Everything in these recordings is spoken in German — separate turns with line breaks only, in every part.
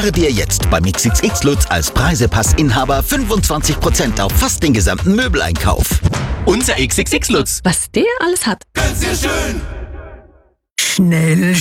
Dir jetzt beim XXX Lutz als Preisepass-Inhaber 25% auf fast den gesamten Möbeleinkauf.
Unser XXX Lutz.
Was der alles hat.
Ganz sehr schön.
Schnell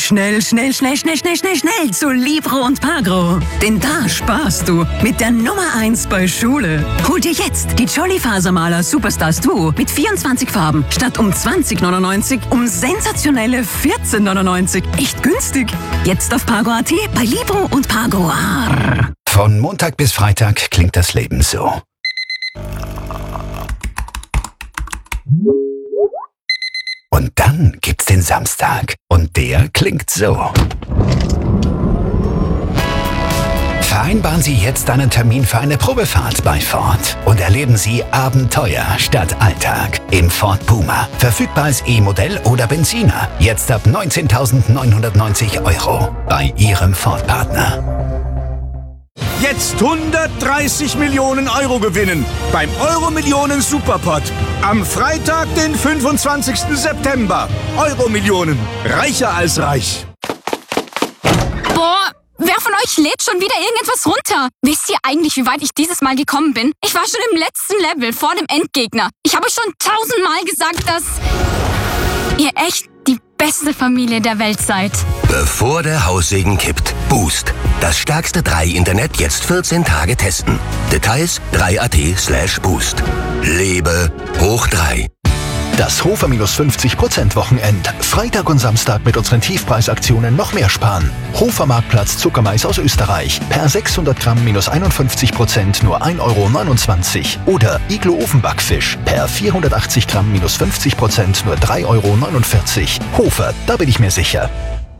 zu Libro und Pagro. Denn da sparst du mit der Nummer 1 bei Schule. Hol dir jetzt die Jolly Fasermaler Superstars Duo mit 24 Farben statt um 20,99 um sensationelle 14,99. Echt günstig. Jetzt auf Pagro.at bei Libro und Pagro.
Von Montag bis Freitag klingt das Leben so. Und dann gibt's den Samstag. Und der klingt so. Vereinbaren Sie jetzt einen Termin für eine Probefahrt bei Ford und erleben Sie Abenteuer statt Alltag im Ford Puma. Verfügbar als E-Modell oder Benziner. Jetzt ab 19.990 € bei Ihrem Ford-Partner.
Jetzt 130 Millionen € gewinnen beim Euro-Millionen Superpot. Am Freitag, den 25. September. Euro-Millionen. Reicher als reich.
Boah, wer von euch lädt schon wieder irgendetwas runter? Wisst ihr eigentlich, wie weit ich dieses Mal gekommen bin? Ich war schon im letzten Level vor dem Endgegner. Ich habe euch schon 1000-mal gesagt, dass ihr echt die beste Familie der Welt seid.
Bevor der Haussegen kippt. Boost. Das stärkste 3-Internet jetzt 14 Tage testen. Details 3.at/boost. Lebe hoch 3.
Das Hofer -50% Wochenend. Freitag und Samstag mit unseren Tiefpreisaktionen noch mehr sparen. Hofer Marktplatz Zuckermais aus Österreich. Per 600 Gramm -51% nur 1,29 €. Oder Iglo Ofenbackfisch. Per 480 Gramm -50% nur 3,49 €. Hofer, da bin ich mir sicher.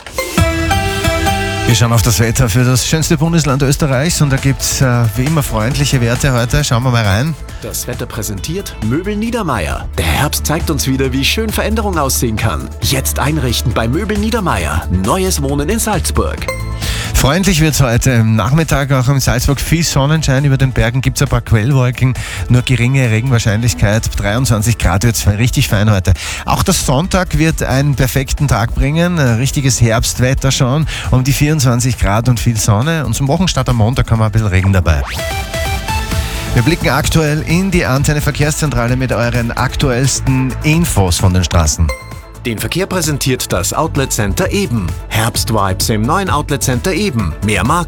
Wir schauen auf das Wetter für das schönste Bundesland Österreichs und da gibt es wie immer freundliche Werte heute. Schauen wir mal rein.
Das Wetter präsentiert Möbel Niedermeier. Der Herbst zeigt uns wieder, wie schön Veränderung aussehen kann. Jetzt einrichten bei Möbel Niedermeier. Neues Wohnen in Salzburg.
Freundlich wird es heute. Im Nachmittag auch in Salzburg viel Sonnenschein. Über den Bergen gibt es ein paar Quellwolken. Nur geringe Regenwahrscheinlichkeit. 23 Grad wird es richtig fein heute. Auch der Sonntag wird einen perfekten Tag bringen. Richtiges Herbstwetter schon. Um die 24 Grad und viel Sonne. Und zum Wochenstart am Montag haben wir ein bisschen Regen dabei. Wir blicken aktuell in die Antenne Verkehrszentrale mit euren aktuellsten Infos von den Straßen.
Den Verkehr präsentiert das Outlet Center Eben. Herbstvibes im neuen Outlet Center Eben. Mehr Marken.